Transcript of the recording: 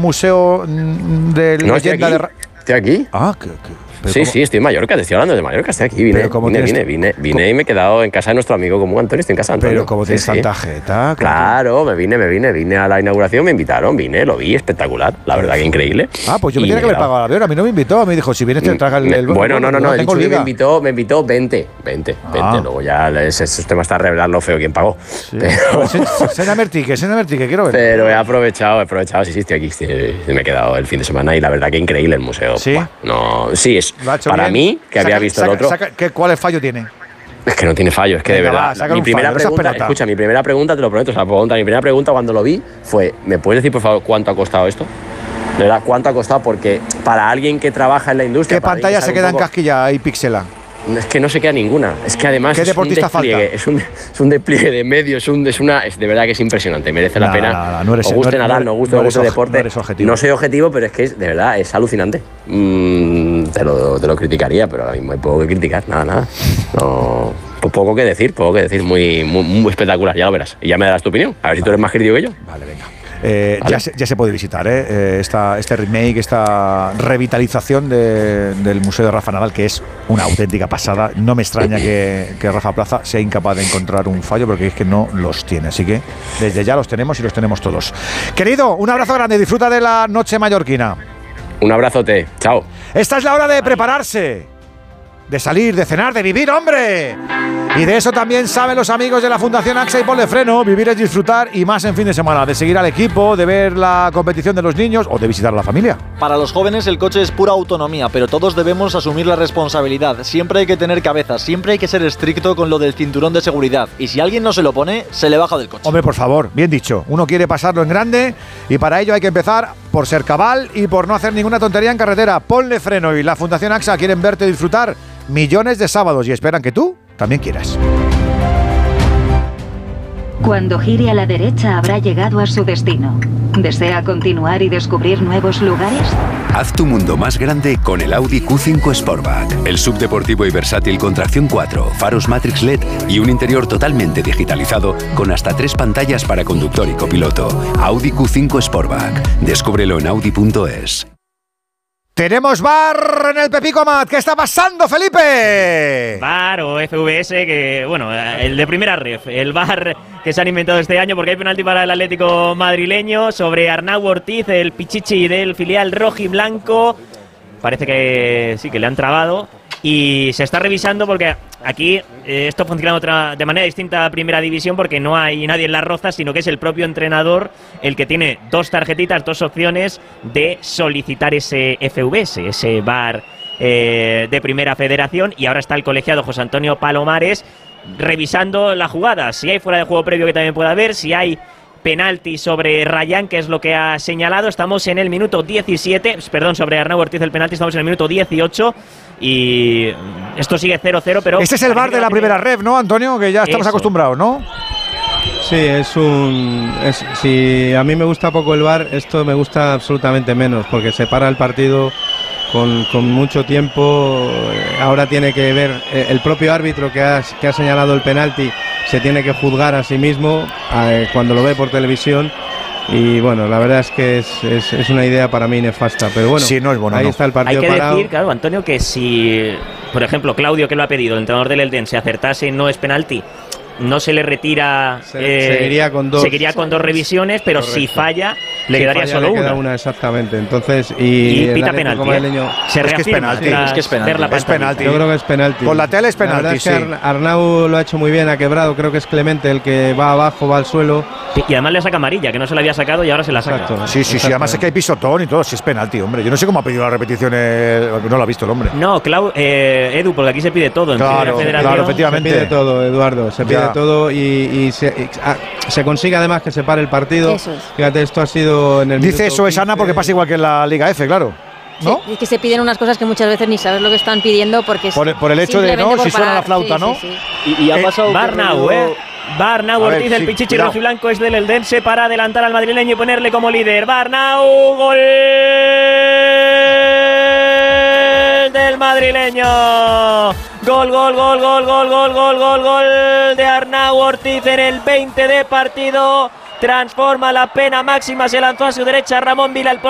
museo de leyenda de... Estoy aquí. Ah, Sí, estoy en Mallorca, te estoy hablando de Mallorca, estoy aquí, vine y me he quedado en casa de nuestro amigo común Antonio, estoy en casa de Antonio. Pero como tienes tanta jeta... Claro, me vine a la inauguración, me invitaron, lo vi, espectacular, la verdad que increíble. Pues yo me tenía que haber pagado el avión, a mí no me invitó, me dijo, si vienes te traga el... Bueno, no, he dicho que me invitó 20, luego ya ese tema está a revelar lo feo quién pagó. Sí. Pero... Séñame el ticket, quiero ver. Pero he aprovechado, sí, estoy aquí, me he quedado el fin de semana y la verdad que increíble el museo. ¿Sí? Sí, es para bien. mí, que había visto el otro... ¿Cuál fallo tiene? Es que no tiene fallo, es que venga, de verdad. Mi primera pregunta, te lo prometo, mi primera pregunta cuando lo vi fue, ¿me puedes decir, por favor, cuánto ha costado esto? De verdad, ¿cuánto ha costado? Porque para alguien que trabaja en la industria... ¿Qué pantalla se queda en casquilla y píxela? Es que no se queda ninguna. Es que además ¿Qué deportista falta? Es un despliegue de medios, de verdad que es impresionante. Merece la pena. No eres, os guste Nadal, no guste el deporte. No soy objetivo, pero es que de verdad es alucinante. Te lo criticaría, pero ahora mismo hay poco que criticar. Nada. No, poco que decir. Muy espectacular, ya lo verás. Y ya me darás tu opinión. A ver si tú eres más crítico que yo. Vale, venga. ¿Vale? Ya se puede visitar este remake, esta revitalización del Museo de Rafa Nadal, que es una auténtica pasada. No me extraña que Rafa Plaza sea incapaz de encontrar un fallo, porque es que no los tiene. Así que desde ya los tenemos y los tenemos todos. Querido, un abrazo grande, disfruta de la noche mallorquina. Un abrazote, chao. Esta es la hora de prepararse, de salir, de cenar, de vivir, ¡hombre! Y de eso también saben los amigos de la Fundación AXA y Ponle Freno. Vivir es disfrutar, y más en fin de semana, de seguir al equipo, de ver la competición de los niños o de visitar a la familia. Para los jóvenes el coche es pura autonomía, pero todos debemos asumir la responsabilidad. Siempre hay que tener cabeza, siempre hay que ser estricto con lo del cinturón de seguridad. Y si alguien no se lo pone, se le baja del coche. Hombre, por favor, bien dicho. Uno quiere pasarlo en grande y para ello hay que empezar por ser cabal y por no hacer ninguna tontería en carretera. Ponle Freno y la Fundación AXA quieren verte disfrutar millones de sábados y esperan que tú también quieras. Cuando gire a la derecha habrá llegado a su destino. ¿Desea continuar y descubrir nuevos lugares? Haz tu mundo más grande con el Audi Q5 Sportback. El subdeportivo y versátil con tracción 4, faros Matrix LED y un interior totalmente digitalizado con hasta 3 pantallas para conductor y copiloto. Audi Q5 Sportback. Descúbrelo en Audi.es. Tenemos bar en el Pepico Mat. ¿Qué está pasando, Felipe? Bar o FVS, que bueno, el de primera ref, el bar que se han inventado este año, porque hay penalti para el Atlético madrileño sobre Arnau Ortiz, el pichichi del filial rojiblanco. Parece que sí, que le han trabado y se está revisando porque aquí esto funciona de manera distinta a Primera División, porque no hay nadie en las rozas, sino que es el propio entrenador el que tiene 2 tarjetitas, 2 opciones de solicitar ese FVS, ese VAR de Primera Federación, y ahora está el colegiado José Antonio Palomares revisando la jugada, si hay fuera de juego previo que también pueda haber, si hay penalti sobre Rayán, que es lo que ha señalado. Estamos en el minuto 17, perdón, sobre Arnau Ortiz el penalti, estamos en el minuto 18 y esto sigue 0-0, pero... Este es el VAR de la primera ref, ¿no, Antonio? Que ya estamos acostumbrados, ¿no? Sí, si a mí me gusta poco el VAR, esto me gusta absolutamente menos, porque separa el partido con mucho tiempo. Ahora tiene que ver el propio árbitro que ha señalado el penalti, se tiene que juzgar a sí mismo cuando lo ve por televisión. Y bueno, la verdad es que es una idea para mí nefasta, pero bueno, sí, no es bueno, ahí está el partido parado. Hay que parado. decir, claro, Antonio, que si, por ejemplo, Claudio, que lo ha pedido, el entrenador del Elden, se acertase no es penalti, no se le retira, seguiría con dos revisiones, pero correcto. Si falla, le quedaría solo una. Exactamente. Entonces, y pita penalti. Se reafirma, es que es penalti. Yo creo que es penalti. Con la tele es penalti. La verdad es que Arnau lo ha hecho muy bien, ha quebrado. Creo que es Clemente el que va abajo, va al suelo. Y además le saca amarilla, que no se la había sacado y ahora se la saca. Exacto, sí. Además es que hay pisotón y todo. Si es penalti, hombre. Yo no sé cómo ha pedido la repetición. No lo ha visto el hombre. No, Edu, porque aquí se pide todo. Claro, efectivamente. Se pide todo, Eduardo. Se pide todo y se consigue además que se pare el partido. Eso es. Fíjate, esto ha sido en el Dice eso es Ana porque pasa igual que en la Liga F, claro. ¿No? Sí, y que se piden unas cosas que muchas veces ni sabes lo que están pidiendo porque por el hecho de no, si suena la flauta, ¿no? Sí. Y ha pasado Barnau Ortiz, el pichichi rojiblanco es del Eldense para adelantar al madrileño y ponerle como líder. Barnau, gol del madrileño. Gol de Arnau Ortiz en el 20 de partido. Transforma la pena máxima, se lanzó a su derecha Ramón Vila, el